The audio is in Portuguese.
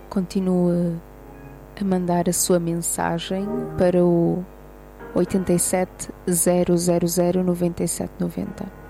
continue a mandar a sua mensagem para o 87 000 9790.